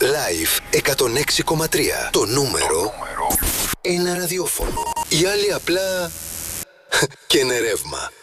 Live 106,3. Το νούμερο 1 ραδιόφωνο. Οι άλλοι απλά και είναι ρεύμα.